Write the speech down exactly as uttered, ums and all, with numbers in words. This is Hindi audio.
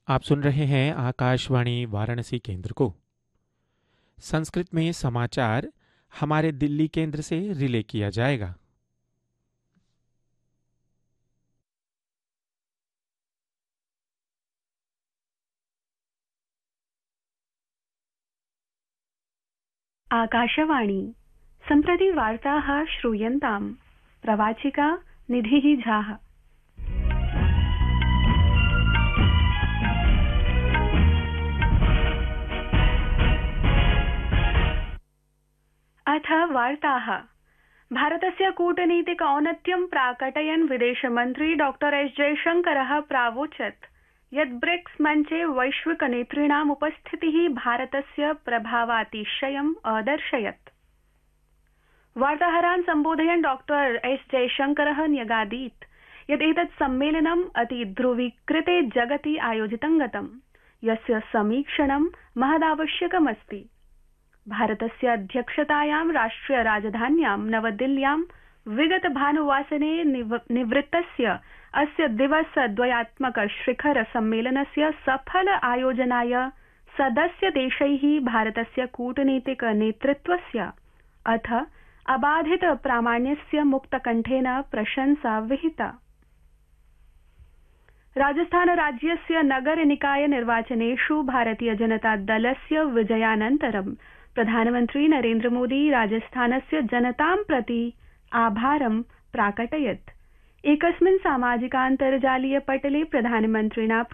आप सुन रहे हैं आकाशवाणी वाराणसी केंद्र को। संस्कृत में समाचार हमारे दिल्ली केंद्र से रिले किया जाएगा। आकाशवाणी सम्प्रति वार्ताः श्रूयन्ताम्। प्रवाचिका निधिः झाः। अथ वार्ताः। भारतस्य कूटनीतिक औन्नत्यं प्राकटयन् विदेशमन्त्री डॉक्टर एस जयशंकरः प्रावोचत् यत् ब्रिक्स मञ्चे वैश्विक नेतॄणाम् उपस्थितिः भारतस्य प्रभावातिशयम् अदर्शयत्। वार्ताहरान् सम्बोधयन् डॉक्टर एस जयशंकरः न्यगादीत् यत् एतत् सम्मेलनम् अतिध्रुवीकृते जगति आयोजितं गतम्, यस्य समीक्षणं महदावश्यकमस्ति। भारतस्य अध्यक्षतायां राष्ट्रिय राजधान्यां नवदिल्ल्यां विगत भानुवासरे निवृत्तस्य अस्य दिवसद्वयात्मक शिखर सम्मेलनस्य सफल आयोजनाय सदस्य देशैः भारतस्य कूटनीतिक नेतृत्वस्य अथ अबाधित प्रामाण्यस्य मुक्तकण्ठेन प्रशंसा विहिता। राजस्थान राज्यस्य नगर निकाय निर्वाचनेषु भारतीय जनता दलस्य विजयानन्तरं प्रधानमन्त्री नरेन्द्र मोदी राजस्थानस्य जनतां प्रति आभारं प्राकटयत्। एकस्मिन् सामाजिकान्तर्जालीय पटले प्रधानमन्त्रिणा